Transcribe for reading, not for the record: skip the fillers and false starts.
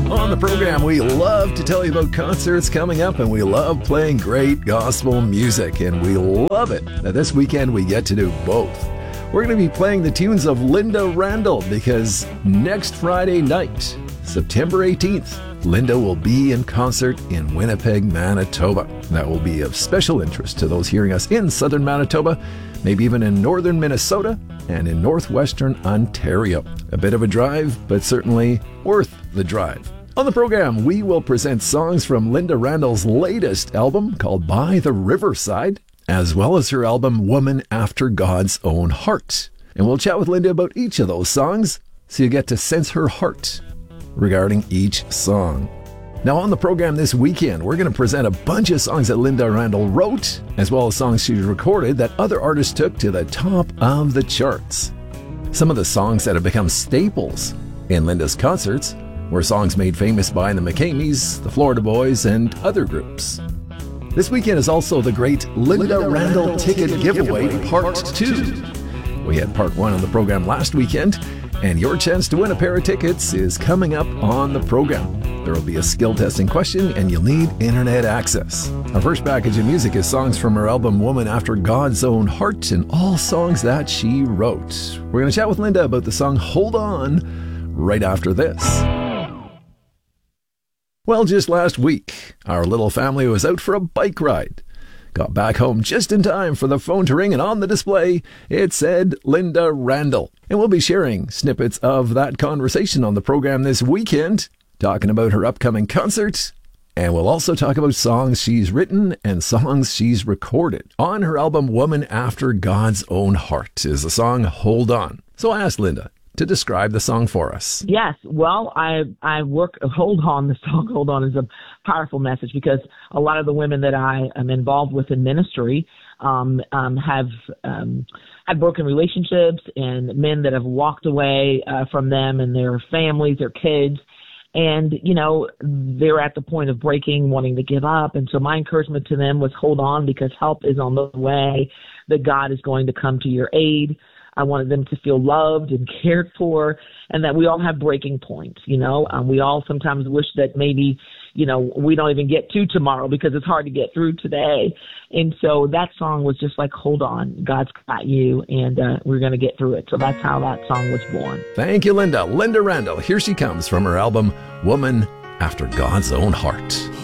On the program, we love to tell you about concerts coming up, and we love playing great gospel music, and we love it that this weekend we get to do both. We're going to be playing the tunes of Linda Randall because next Friday night, September 18th, Linda will be in concert in Winnipeg, Manitoba. That will be of special interest to those hearing us in southern Manitoba, maybe even in northern Minnesota and in northwestern Ontario. A bit of a drive, but certainly worth the drive. On the program, we will present songs from Linda Randall's latest album called By the Riverside, as well as her album Woman After God's Own Heart. And we'll chat with Linda about each of those songs so you get to sense her heart regarding each song. Now on the program this weekend, we're going to present a bunch of songs that Linda Randall wrote, as well as songs she recorded that other artists took to the top of the charts. Some of the songs that have become staples in Linda's concerts were songs made famous by the McCameys, the Florida Boys, and other groups. This weekend is also the great Linda Randall Ticket Giveaway Part 2. We had Part 1 on the program last weekend, and your chance to win a pair of tickets is coming up on the program. There will be a skill testing question, and you'll need internet access. Our first package of music is songs from her album Woman After God's Own Heart, and all songs that she wrote. We're going to chat with Linda about the song Hold On right after this. Well, just last week, our little family was out for a bike ride. Got back home just in time for the phone to ring, and on the display, it said Linda Randall. And we'll be sharing snippets of that conversation on the program this weekend, talking about her upcoming concert, and we'll also talk about songs she's written and songs she's recorded. On her album Woman After God's Own Heart is the song Hold On. So I asked Linda to describe the song for us. Yes. Well, I work, Hold On, the song Hold On is a powerful message because a lot of the women that I am involved with in ministry have had broken relationships and men that have walked away from them and their families, their kids. And, you know, they're at the point of breaking, wanting to give up. And so my encouragement to them was hold on because help is on the way, that God is going to come to your aid. I wanted them to feel loved and cared for, and that we all have breaking points, you know. We all sometimes wish that maybe, you know, we don't even get to tomorrow because it's hard to get through today. And so that song was just like, hold on, God's got you, and we're going to get through it. So that's how that song was born. Thank you, Linda. Linda Randall. Here she comes from her album, Woman After God's Own Heart.